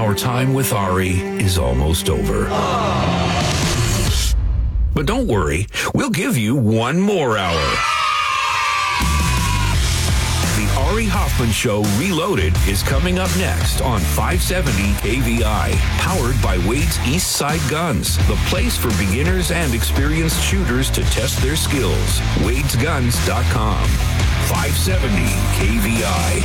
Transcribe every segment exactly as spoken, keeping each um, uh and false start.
Our time with Ari is almost over. But don't worry, we'll give you one more hour. The Ari Hoffman Show Reloaded is coming up next on five seventy K V I, powered by Wade's East Side Guns, the place for beginners and experienced shooters to test their skills. Wades Guns dot com. five seventy K V I.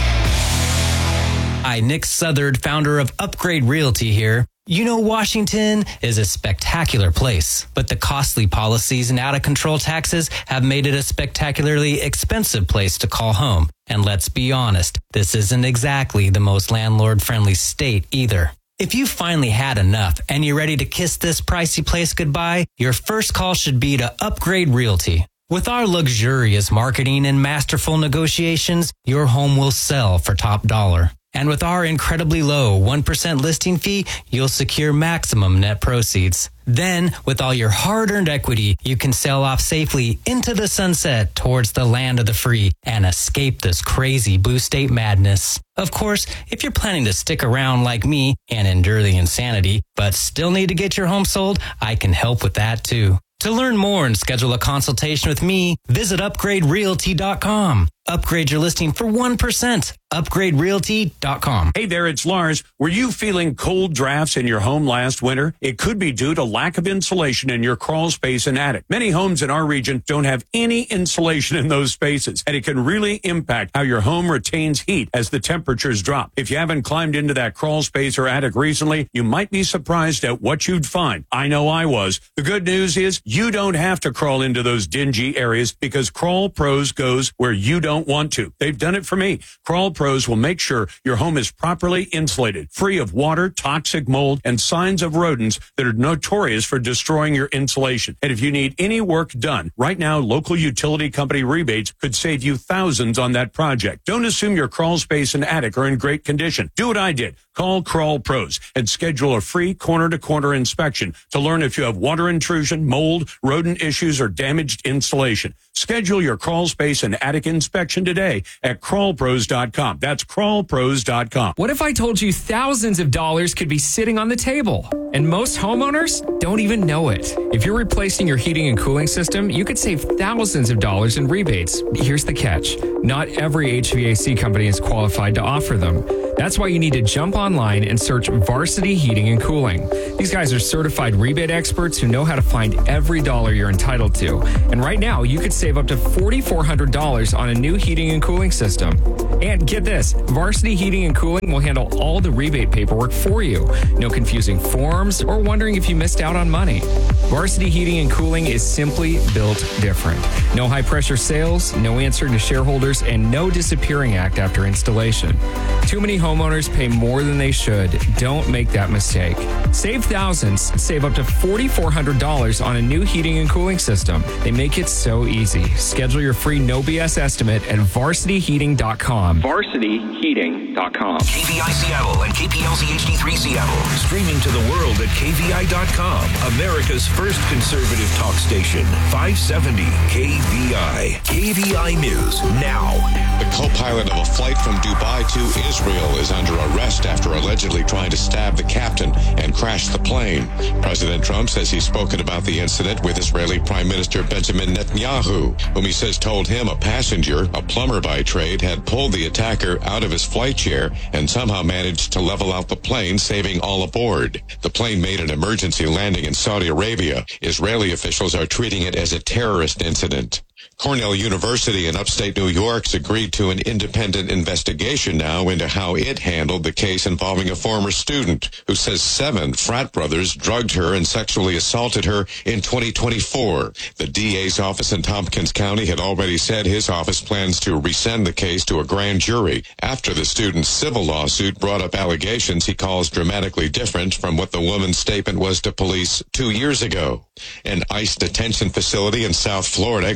Hi, Nick Southard, founder of Upgrade Realty here. You know, Washington is a spectacular place, but the costly policies and out-of-control taxes have made it a spectacularly expensive place to call home. And let's be honest, this isn't exactly the most landlord-friendly state either. If you finally had enough and you're ready to kiss this pricey place goodbye, your first call should be to Upgrade Realty. With our luxurious marketing and masterful negotiations, your home will sell for top dollar. And with our incredibly low one percent listing fee, you'll secure maximum net proceeds. Then, with all your hard-earned equity, you can sail off safely into the sunset towards the land of the free and escape this crazy blue state madness. Of course, if you're planning to stick around like me and endure the insanity, but still need to get your home sold, I can help with that too. To learn more and schedule a consultation with me, visit upgrade realty dot com. Upgrade your listing for one percent. upgrade realty dot com. Hey there, it's Lars. Were you feeling cold drafts in your home last winter? It could be due to lack of insulation in your crawl space and attic. Many homes in our region don't have any insulation in those spaces, and it can really impact how your home retains heat as the temperatures drop. If you haven't climbed into that crawl space or attic recently, you might be surprised at what you'd find. I know I was. The good news is you don't have to crawl into those dingy areas because Crawl Pros goes where you don't want to. They've done it for me. Crawl Pros will make sure your home is properly insulated, free of water, toxic mold, and signs of rodents that are notorious for destroying your insulation. And if you need any work done, right now, local utility company rebates could save you thousands on that project. Don't assume your crawl space and attic are in great condition. Do what I did. Call Crawl Pros and schedule a free corner-to-corner inspection to learn if you have water intrusion, mold, rodent issues, or damaged insulation. Schedule your crawl space and attic inspection today at crawl pros dot com. That's crawl pros dot com. What if I told you thousands of dollars could be sitting on the table? And most homeowners don't even know it. If you're replacing your heating and cooling system, you could save thousands of dollars in rebates. Here's the catch. Not every H V A C company is qualified to offer them. That's why you need to jump online and search Varsity Heating and Cooling. These guys are certified rebate experts who know how to find every dollar you're entitled to. And right now, you could save up to four thousand four hundred dollars on a new heating and cooling system. And get this, Varsity Heating and Cooling will handle all the rebate paperwork for you. No confusing forms or wondering if you missed out on money. Varsity Heating and Cooling is simply built different. No high-pressure sales, no answering to shareholders, and no disappearing act after installation. Too many homeowners pay more than they should. Don't make that mistake. Save thousands. Save up to four thousand four hundred dollars on a new heating and cooling system. They make it so easy. Schedule your free no B S estimate at varsity heating dot com. varsity heating dot com. K V I Seattle and K P L Z H D three Seattle. Streaming to the world at K V I dot com. America's first conservative talk station. five seventy K V I. K V I News now. The co-pilot of a flight from Dubai to Israel is under arrest after allegedly trying to stab the captain and crash the plane. President Trump says he's spoken about the incident with Israeli Prime Minister Benjamin Netanyahu, whom he says told him a passenger, a plumber by trade, had pulled the attacker out of his flight chair and somehow managed to level out the plane, saving all aboard. The plane made an emergency landing in Saudi Arabia. Israeli officials are treating it as a terrorist incident. Cornell University in upstate New York's agreed to an independent investigation now into how it handled the case involving a former student who says seven frat brothers drugged her and sexually assaulted her in twenty twenty-four. The D A's office in Tompkins County had already said his office plans to resend the case to a grand jury after the student's civil lawsuit brought up allegations he calls dramatically different from what the woman's statement was to police two years ago. An ICE detention facility in South Florida got a surprise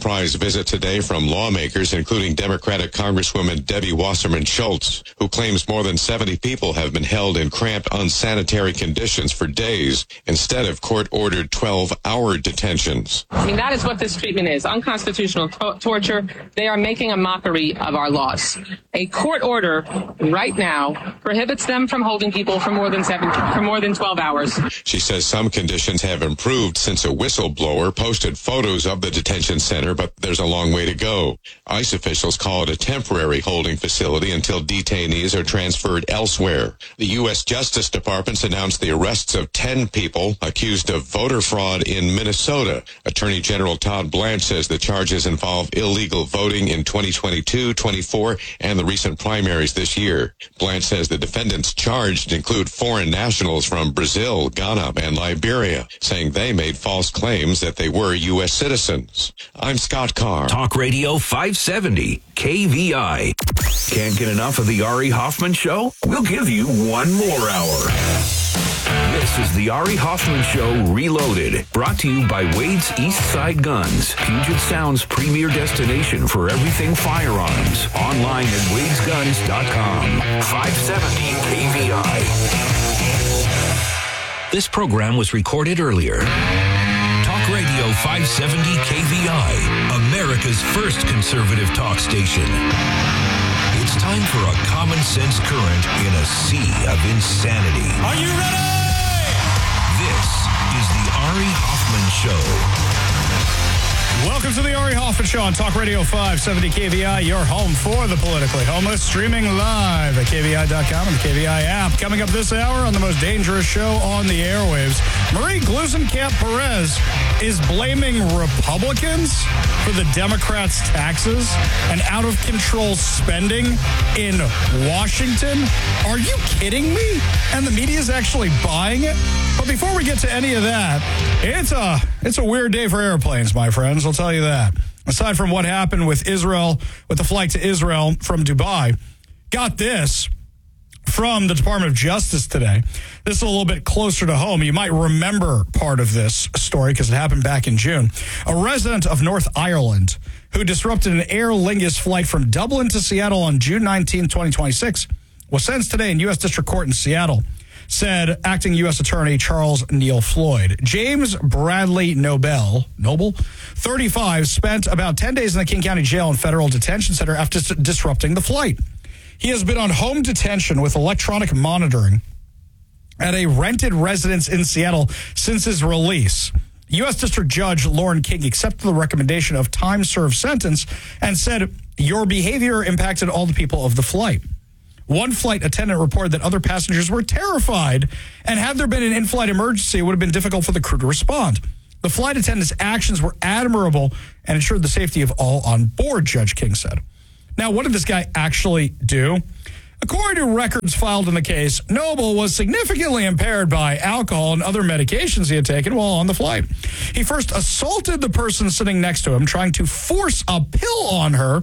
surprise visit today from lawmakers, including Democratic Congresswoman Debbie Wasserman Schultz, who claims more than seventy people have been held in cramped, unsanitary conditions for days instead of court-ordered twelve-hour detentions. I mean, that is what this treatment is, unconstitutional to- torture. They are making a mockery of our laws. A court order right now prohibits them from holding people for more than seven, for more than twelve hours. She says some conditions have improved since a whistleblower posted photos of the detention center, but there's a long way to go. ICE officials call it a temporary holding facility until detainees are transferred elsewhere. The U S Justice Department's announced the arrests of ten people accused of voter fraud in Minnesota. Attorney General Todd Blanche says the charges involve illegal voting in twenty twenty-two, twenty-four, and the recent primaries this year. Blanche says the defendants charged include foreign nationals from Brazil, Ghana, and Liberia, saying they made false claims that they were U S citizens. I'm Scott Carr. Talk Radio five seventy, K V I. Can't get enough of the Ari Hoffman Show? We'll give you one more hour. This is the Ari Hoffman Show Reloaded, brought to you by Wade's East Side Guns, Puget Sound's premier destination for everything firearms. Online at wades guns dot com. five seventy K V I. This program was recorded earlier. Talk Radio five seventy K V I, America's first conservative talk station. It's time for a common sense current in a sea of insanity. Are you ready? This is the Ari Hoffman Show. Welcome to the Ari Hoffman Show on Talk Radio five seventy K V I, your home for the politically homeless, streaming live at K V I dot com and the K V I app. Coming up this hour on the most dangerous show on the airwaves, Marie Gluesenkamp-Perez is blaming Republicans for the Democrats' taxes and out-of-control spending in Washington. Are you kidding me? And the media is actually buying it? But before we get to any of that, it's a, it's a weird day for airplanes, my friends. I'll tell you that. Aside from what happened with Israel, with the flight to Israel from Dubai, got this from the Department of Justice today. This is a little bit closer to home. You might remember part of this story because it happened back in June. A resident of North Ireland who disrupted an Aer Lingus flight from Dublin to Seattle on June nineteenth, twenty twenty-six, was sentenced today in U S District Court in Seattle, said acting U S Attorney Charles Neil Floyd. James Bradley Noble, Noble, thirty-five, spent about ten days in the King County Jail and Federal Detention Center after s- disrupting the flight. He has been on home detention with electronic monitoring at a rented residence in Seattle since his release. U S District Judge Lauren King accepted the recommendation of time-served sentence and said, your behavior impacted all the people of the flight. One flight attendant reported that other passengers were terrified, and had there been an in-flight emergency, it would have been difficult for the crew to respond. The flight attendant's actions were admirable and ensured the safety of all on board, Judge King said. Now, what did this guy actually do? According to records filed in the case, Noble was significantly impaired by alcohol and other medications he had taken while on the flight. He first assaulted the person sitting next to him, trying to force a pill on her,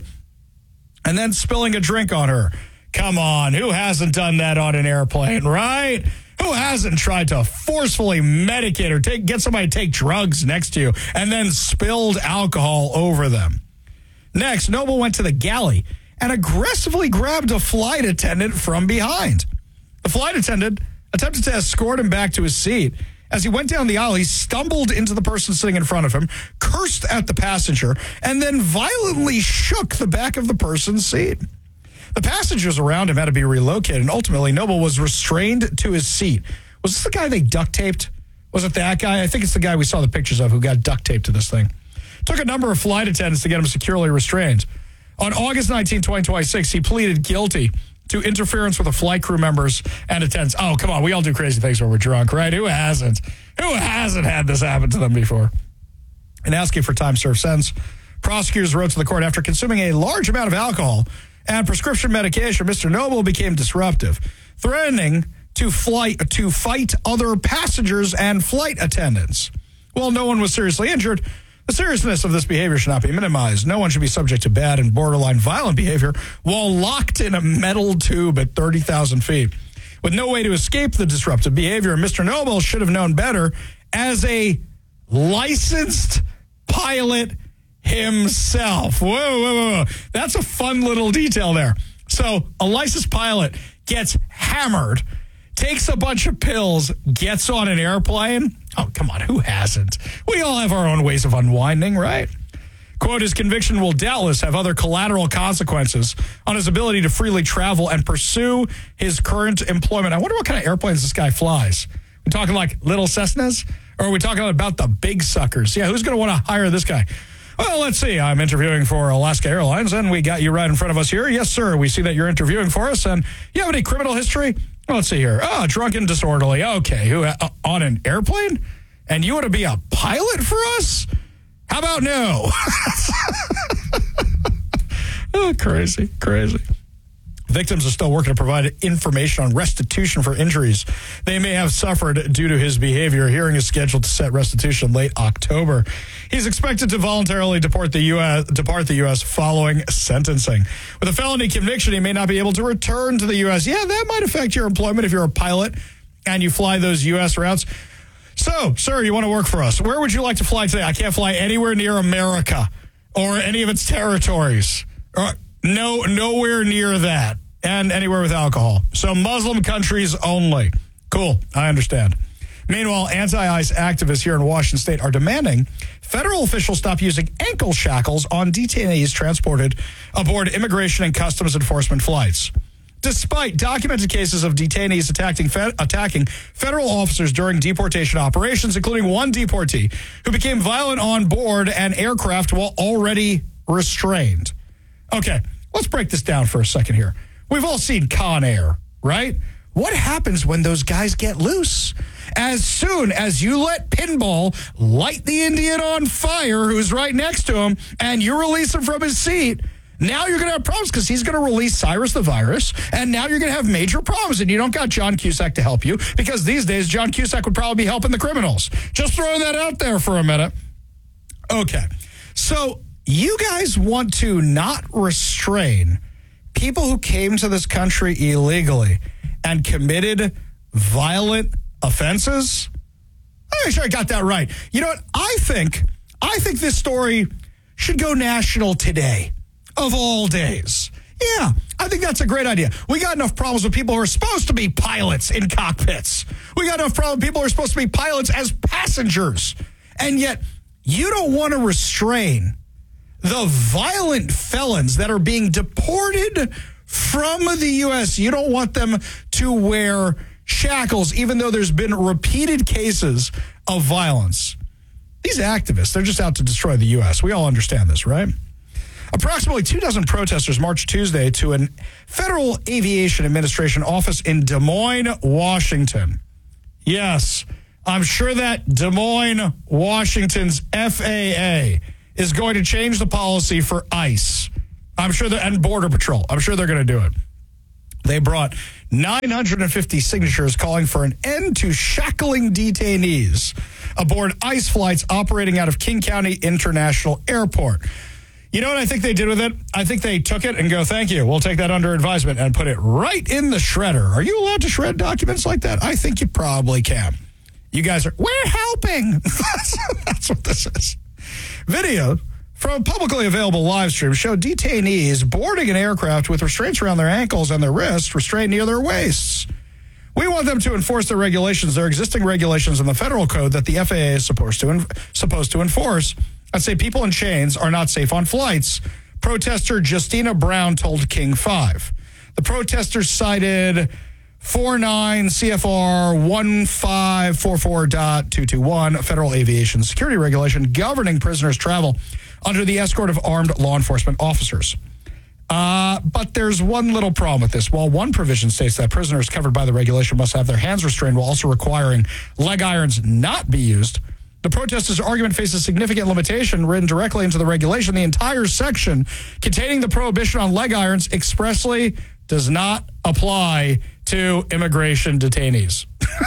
and then spilling a drink on her. Come on, who hasn't done that on an airplane, right? Who hasn't tried to forcefully medicate or take, get somebody to take drugs next to you and then spilled alcohol over them? Next, Noble went to the galley and aggressively grabbed a flight attendant from behind. The flight attendant attempted to escort him back to his seat. As he went down the aisle, he stumbled into the person sitting in front of him, cursed at the passenger, and then violently shook the back of the person's seat. The passengers around him had to be relocated, and ultimately Noble was restrained to his seat. Was this the guy they duct taped? Was it that guy? I think it's the guy we saw the pictures of who got duct taped to this thing. Took a number of flight attendants to get him securely restrained. On August nineteenth, twenty twenty-six, he pleaded guilty to interference with the flight crew members and attendants. Oh, come on, we all do crazy things when we're drunk, right? Who hasn't? Who hasn't had this happen to them before? In asking for time-served sentence, prosecutors wrote to the court, after consuming a large amount of alcohol and prescription medication, Mister Noble became disruptive, threatening to flight to fight other passengers and flight attendants. While no one was seriously injured, the seriousness of this behavior should not be minimized. No one should be subject to bad and borderline violent behavior while locked in a metal tube at thirty thousand feet. With no way to escape the disruptive behavior, Mister Noble should have known better. As a licensed pilot, himself. Whoa, whoa, whoa. That's a fun little detail there. So a licensed pilot gets hammered, takes a bunch of pills, gets on an airplane. Oh, come on, who hasn't? We all have our own ways of unwinding, right? Quote, his conviction will doubtless have other collateral consequences on his ability to freely travel and pursue his current employment. I wonder what kind of airplanes this guy flies. We talking like little Cessnas? Or are we talking about the big suckers? Yeah, who's going to want to hire this guy? Well, let's see. I'm interviewing for Alaska Airlines, and we got you right in front of us here. Yes, sir. We see that you're interviewing for us, and you have any criminal history? Well, let's see here. Oh, drunk and disorderly. Okay. Who uh, on an airplane? And you want to be a pilot for us? How about no? Oh, crazy, crazy. Victims are still working to provide information on restitution for injuries they may have suffered due to his behavior. A hearing is scheduled to set restitution late October. He's expected to voluntarily depart the U S depart the U S following sentencing. With a felony conviction, he may not be able to return to the U S. Yeah, that might affect your employment if you're a pilot and you fly those U S routes. So, sir, you want to work for us. Where would you like to fly today? I can't fly anywhere near America or any of its territories. Or no, nowhere near that. And anywhere with alcohol. So Muslim countries only. Cool. I understand. Meanwhile, anti-ICE activists here in Washington State are demanding federal officials stop using ankle shackles on detainees transported aboard immigration and customs enforcement flights. Despite documented cases of detainees attacking, fe- attacking federal officers during deportation operations, including one deportee who became violent on board an aircraft while already restrained. Okay, let's break this down for a second here. We've all seen Con Air, right? What happens when those guys get loose? As soon as you let Pinball light the Indian on fire who's right next to him and you release him from his seat, now you're going to have problems because he's going to release Cyrus the virus, and now you're going to have major problems, and you don't got John Cusack to help you because these days John Cusack would probably be helping the criminals. Just throwing that out there for a minute. Okay, so you guys want to not restrain people who came to this country illegally and committed violent offenses? I'm not sure I got that right. You know what? I think, I think this story should go national today, of all days. Yeah, I think that's a great idea. We got enough problems with people who are supposed to be pilots in cockpits. We got enough problems with people who are supposed to be pilots as passengers. And yet, you don't want to restrain the violent felons that are being deported from the U S. You don't want them to wear shackles, even though there's been repeated cases of violence. These activists, they're just out to destroy the U S. We all understand this, right? Approximately two dozen protesters marched Tuesday to a Federal Aviation Administration office in Des Moines, Washington. Yes, I'm sure that Des Moines, Washington's F A A is going to change the policy for ICE. I'm sure that, and Border Patrol. I'm sure they're going to do it. They brought nine hundred fifty signatures calling for an end to shackling detainees aboard ICE flights operating out of King County International Airport. You know what I think they did with it? I think they took it and go, thank you. We'll take that under advisement and put it right in the shredder. Are you allowed to shred documents like that? I think you probably can. You guys are, we're helping. that's, that's what this is. Video from a publicly available live stream showed detainees boarding an aircraft with restraints around their ankles and their wrists, restrained near their waists. We want them to enforce their regulations, their existing regulations in the federal code that the F A A is supposed to supposed to enforce. I'd say people in chains are not safe on flights. Protester Justina Brown told King five. The protesters cited forty-nine C F R fifteen forty-four point two twenty-one, a federal aviation security regulation governing prisoners' travel under the escort of armed law enforcement officers. Uh, but there's one little problem with this. While one provision states that prisoners covered by the regulation must have their hands restrained while also requiring leg irons not be used, the protesters' argument faces significant limitation written directly into the regulation. The entire section containing the prohibition on leg irons expressly does not apply to immigration detainees.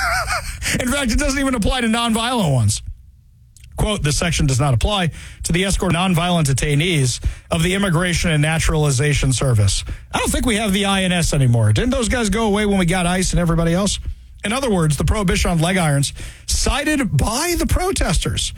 In fact, it doesn't even apply to nonviolent ones. Quote, this section does not apply to the escort nonviolent detainees of the Immigration and Naturalization Service. I don't think we have the I N S anymore. Didn't those guys go away when we got ICE and everybody else? In other words, the prohibition on leg irons cited by the protesters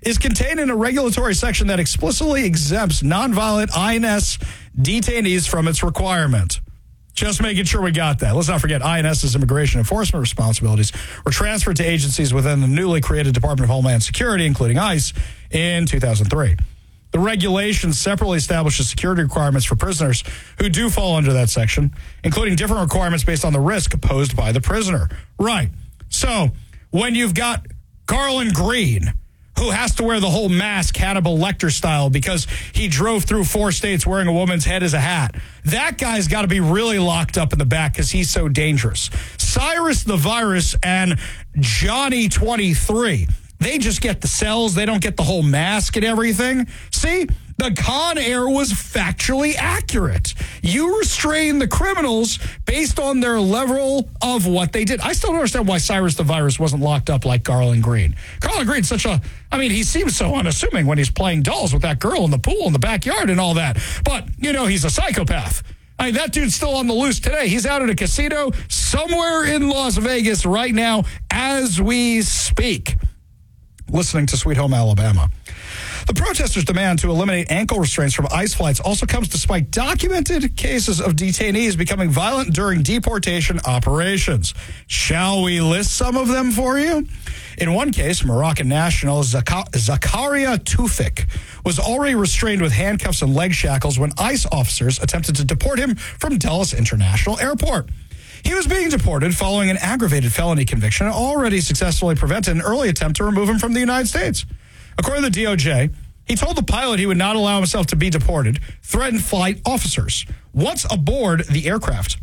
is contained in a regulatory section that explicitly exempts nonviolent I N S detainees from its requirement. Just making sure we got that. Let's not forget, INS's immigration enforcement responsibilities were transferred to agencies within the newly created Department of Homeland Security, including ICE, in two thousand three. The regulations separately establishes security requirements for prisoners who do fall under that section, including different requirements based on the risk posed by the prisoner. Right. So when you've got Garland Green, who has to wear the whole mask Hannibal Lecter style because he drove through four states wearing a woman's head as a hat, that guy's got to be really locked up in the back because he's so dangerous. Cyrus the Virus and Johnny twenty-three, they just get the cells. They don't get the whole mask and everything. See, the Con Air was factually accurate. You restrain the criminals based on their level of what they did. I still don't understand why Cyrus the Virus wasn't locked up like Garland Green. Garland Green's such a, I mean, he seems so unassuming when he's playing dolls with that girl in the pool in the backyard and all that. But, you know, he's a psychopath. I mean, that dude's still on the loose today. He's out at a casino somewhere in Las Vegas right now as we speak. Listening to Sweet Home Alabama. The protesters' demand to eliminate ankle restraints from ICE flights also comes despite documented cases of detainees becoming violent during deportation operations. Shall we list some of them for you? In one case, Moroccan national Zaka- Zakaria Tufik was already restrained with handcuffs and leg shackles when ICE officers attempted to deport him from Dulles International Airport. He was being deported following an aggravated felony conviction and already successfully prevented an early attempt to remove him from the United States. According to the D O J, he told the pilot he would not allow himself to be deported, threatened flight officers. Once aboard the aircraft,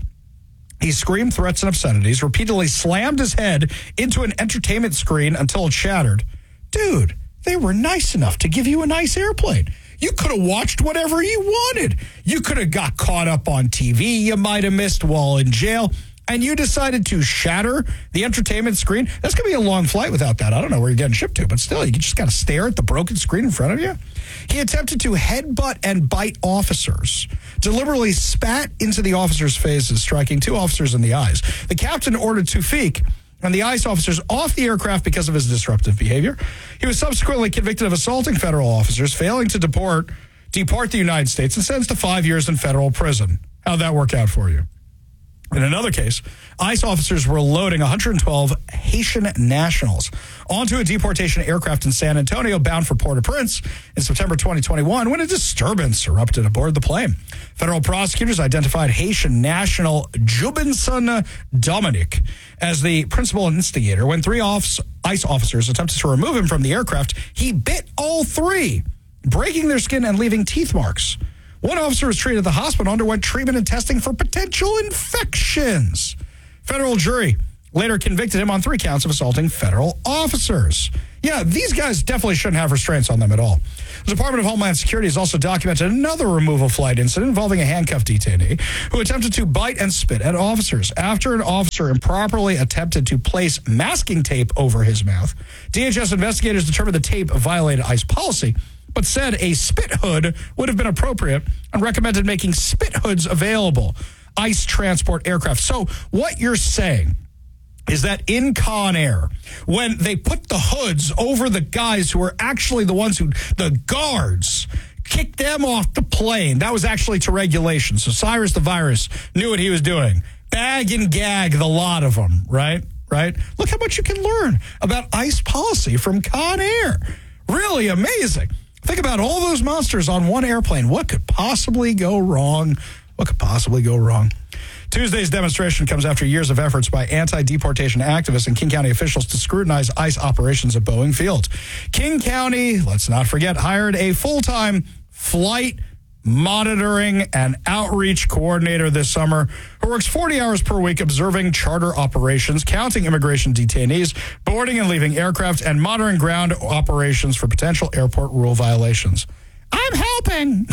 he screamed threats and obscenities, repeatedly slammed his head into an entertainment screen until it shattered. Dude, they were nice enough to give you a nice airplane. You could have watched whatever you wanted. You could have got caught up on T V you might have missed while in jail, and you decided to shatter the entertainment screen. That's going to be a long flight without that. I don't know where you're getting shipped to, but still, you just got to stare at the broken screen in front of you. He attempted to headbutt and bite officers, deliberately spat into the officers' faces, striking two officers in the eyes. The captain ordered Tufik and the ICE officers off the aircraft because of his disruptive behavior. He was subsequently convicted of assaulting federal officers, failing to deport, depart the United States, and sentenced to five years in federal prison. How'd that work out for you? In another case, ICE officers were loading one hundred twelve Haitian nationals onto a deportation aircraft in San Antonio bound for Port-au-Prince in September twenty twenty-one when a disturbance erupted aboard the plane. Federal prosecutors identified Haitian national Jubinson Dominic as the principal instigator. When three ICE officers attempted to remove him from the aircraft, he bit all three, breaking their skin and leaving teeth marks. One officer was treated at the hospital, underwent treatment and testing for potential infections. Federal jury later convicted him on three counts of assaulting federal officers. Yeah, these guys definitely shouldn't have restraints on them at all. The Department of Homeland Security has also documented another removal flight incident involving a handcuffed detainee who attempted to bite and spit at officers. After an officer improperly attempted to place masking tape over his mouth, D H S investigators determined the tape violated ICE policy, but said a spit hood would have been appropriate and recommended making spit hoods available. ICE transport aircraft. So what you're saying is that in Con Air, when they put the hoods over the guys who are actually the ones who, the guards, kicked them off the plane, that was actually to regulation. So Cyrus the Virus knew what he was doing. Bag and gag the lot of them, right? Right? Look how much you can learn about ICE policy from Con Air. Really amazing. Think about all those monsters on one airplane. What could possibly go wrong? What could possibly go wrong? Tuesday's demonstration comes after years of efforts by anti-deportation activists and King County officials to scrutinize ICE operations at Boeing Field. King County, let's not forget, hired a full-time flight monitoring and outreach coordinator this summer who works forty hours per week observing charter operations, counting immigration detainees, boarding and leaving aircraft, and monitoring ground operations for potential airport rule violations. I'm helping.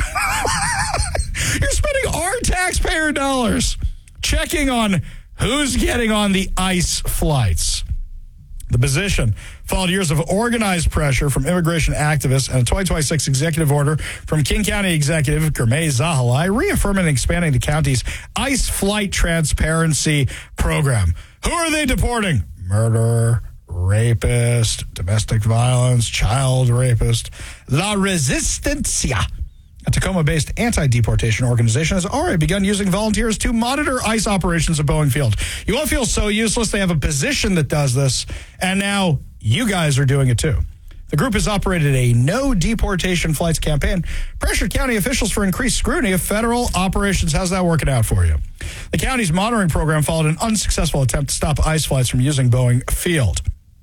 You're spending our taxpayer dollars checking on who's getting on the ICE flights. The position followed years of organized pressure from immigration activists and a twenty twenty-six executive order from King County Executive Gurmay Zahalai reaffirming and expanding the county's ICE flight transparency program. Who are they deporting? Murder, rapist, domestic violence, child rapist. La Resistencia, a Tacoma-based anti-deportation organization, has already begun using volunteers to monitor ICE operations at Boeing Field. You won't feel so useless. They have a position that does this, and now you guys are doing it too. The group has operated a no deportation flights campaign, pressured county officials for increased scrutiny of federal operations. How's that working out for you? The county's monitoring program followed an unsuccessful attempt to stop ICE flights from using Boeing Field.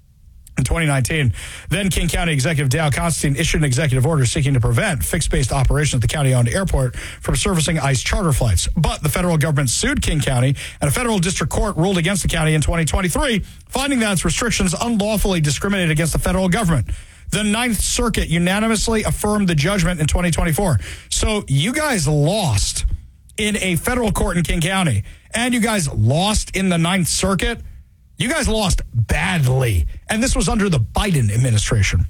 In twenty nineteen, then King County Executive Dow Constantine issued an executive order seeking to prevent fixed-based operations at the county-owned airport from servicing ICE charter flights. But the federal government sued King County, and a federal district court ruled against the county in twenty twenty-three, finding that its restrictions unlawfully discriminated against the federal government. The Ninth Circuit unanimously affirmed the judgment in twenty twenty-four. So you guys lost in a federal court in King County, and you guys lost in the Ninth Circuit. You guys lost badly, and this was under the Biden administration.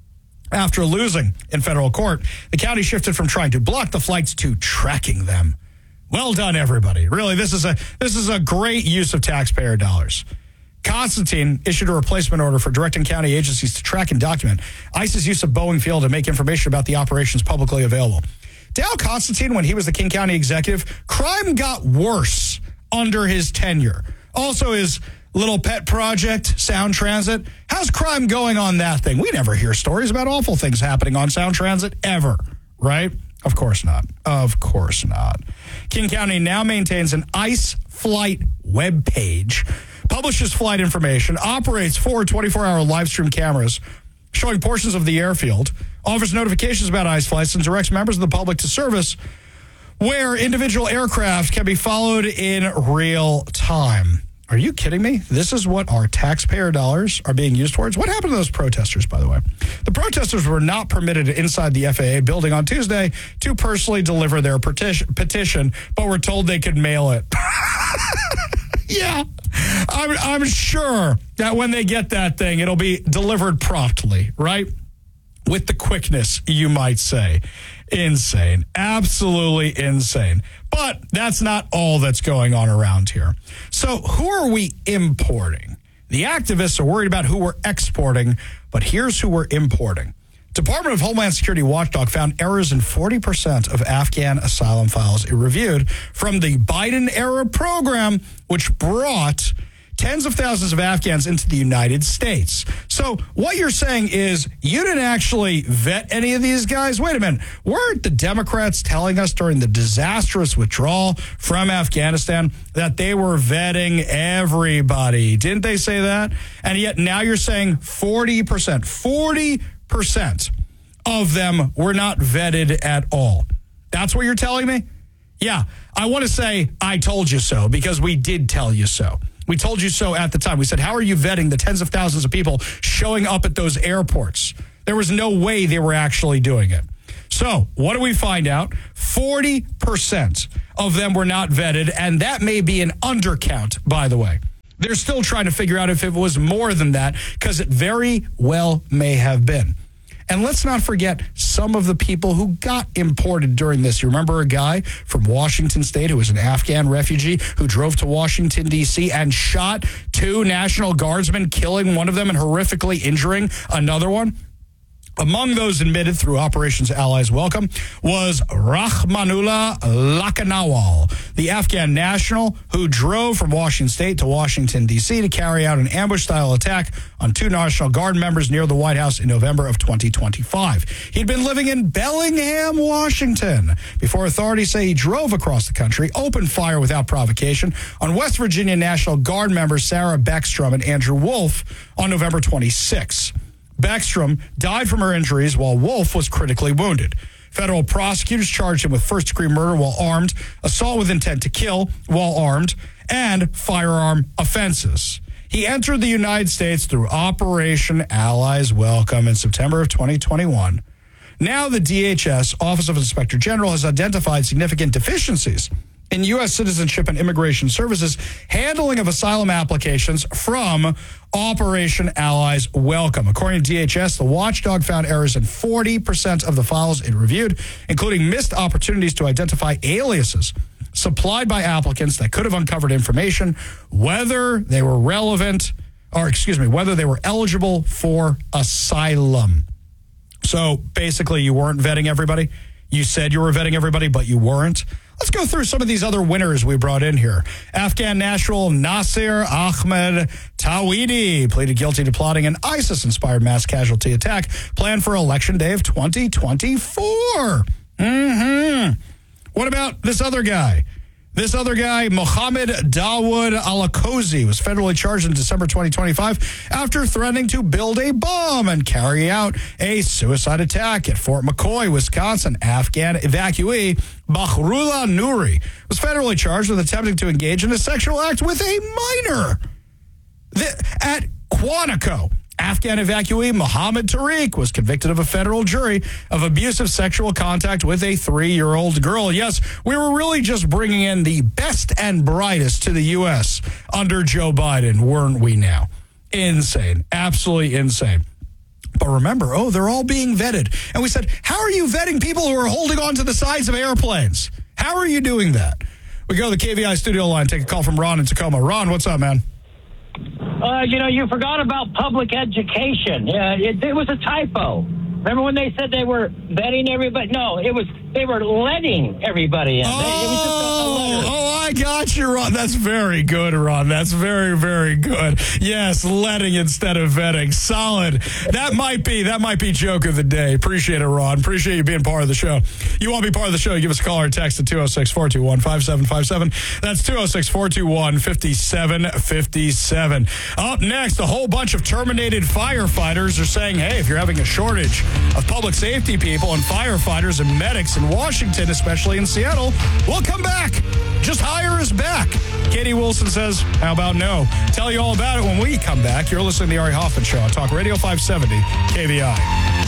After losing in federal court, the county shifted from trying to block the flights to tracking them. Well done, everybody. Really, this is a this is a great use of taxpayer dollars. Constantine issued a replacement order for directing county agencies to track and document ICE's use of Boeing Field and make information about the operations publicly available. Dow Constantine, when he was the King County executive, crime got worse under his tenure. Also, his little pet project, Sound Transit. How's crime going on that thing? We never hear stories about awful things happening on Sound Transit ever, right? Of course not. Of course not. King County now maintains an ICE flight webpage, publishes flight information, operates four twenty-four hour live stream cameras showing portions of the airfield, offers notifications about ICE flights, and directs members of the public to service where individual aircraft can be followed in real time. Are you kidding me? This is what our taxpayer dollars are being used towards? What happened to those protesters, by the way? The protesters were not permitted inside the F A A building on Tuesday to personally deliver their petition, petition but were told they could mail it. Yeah, I'm, I'm sure that when they get that thing, it'll be delivered promptly, right? With the quickness, you might say. Insane. Absolutely insane. But that's not all that's going on around here. So who are we importing? The activists are worried about who we're exporting, but here's who we're importing. Department of Homeland Security watchdog found errors in forty percent of Afghan asylum files it reviewed from the Biden-era program, which brought tens of thousands of Afghans into the United States. So what you're saying is you didn't actually vet any of these guys? Wait a minute. Weren't the Democrats telling us during the disastrous withdrawal from Afghanistan that they were vetting everybody? Didn't they say that? And yet now you're saying forty percent. forty percent of them were not vetted at all. That's what you're telling me? Yeah. I want to say I told you so because we did tell you so. We told you so at the time. We said, how are you vetting the tens of thousands of people showing up at those airports? There was no way they were actually doing it. So what do we find out? forty percent of them were not vetted, and that may be an undercount, by the way. They're still trying to figure out if it was more than that, because it very well may have been. And let's not forget some of the people who got imported during this. You remember a guy from Washington State who was an Afghan refugee who drove to Washington, D C and shot two National Guardsmen, killing one of them and horrifically injuring another one? Among those admitted through Operations Allies Welcome was Rahmanullah Lakanawal, the Afghan national who drove from Washington State to Washington, D C to carry out an ambush-style attack on two National Guard members near the White House in November of twenty twenty-five. He'd been living in Bellingham, Washington, before authorities say he drove across the country, opened fire without provocation on West Virginia National Guard members Sarah Beckstrom and Andrew Wolf on November twenty-sixth. Beckstrom died from her injuries while Wolf was critically wounded. Federal prosecutors charged him with first-degree murder while armed, assault with intent to kill while armed, and firearm offenses. He entered the United States through Operation Allies Welcome in September of twenty twenty-one. Now the D H S, Office of Inspector General, has identified significant deficiencies in U S Citizenship and Immigration Services handling of asylum applications from Operation Allies Welcome. According to D H S, the watchdog found errors in forty percent of the files it reviewed, including missed opportunities to identify aliases supplied by applicants that could have uncovered information, whether they were relevant. or excuse me, whether they were eligible for asylum. So basically, you weren't vetting everybody. You said you were vetting everybody, but you weren't. Let's go through some of these other winners we brought in here. Afghan national Nasir Ahmed Tawhidi pleaded guilty to plotting an ISIS-inspired mass casualty attack planned for Election Day of twenty twenty-four. Mm-hmm. What about this other guy? This other guy, Mohammed Dawood Alakozi, was federally charged in December twenty twenty-five after threatening to build a bomb and carry out a suicide attack at Fort McCoy, Wisconsin. Afghan evacuee Bakhrullah Nouri was federally charged with attempting to engage in a sexual act with a minor. The, at Quantico, Afghan evacuee Mohammed Tariq was convicted of a federal jury of abusive sexual contact with a three-year-old girl. Yes, we were really just bringing in the best and brightest to the U S under Joe Biden, weren't we now? Insane. Absolutely insane. But remember, oh, they're all being vetted. And we said, how are you vetting people who are holding on to the sides of airplanes? How are you doing that? We go to the K V I studio line, take a call from Ron in Tacoma. Ron, what's up, man? Uh, you know, you forgot about public education. Uh, it, it was a typo. Remember when they said they were vetting everybody? No, it was they were letting everybody in. Oh, they, it was just a, a letter. oh, I got you, Ron. That's very good, Ron. That's very, very good. Yes, letting instead of vetting. Solid. That might be that might be joke of the day. Appreciate it, Ron. Appreciate you being part of the show. You want to be part of the show, give us a call or text at two oh six, four two one, five seven five seven. That's two oh six, four two one, five seven five seven. Up next, a whole bunch of terminated firefighters are saying, hey, if you're having a shortage of public safety people and firefighters and medics in Washington, especially in Seattle, we'll come back. Just hire us back. Katie Wilson says, how about no? Tell you all about it when we come back. You're listening to the Ari Hoffman Show on Talk Radio five seventy K V I.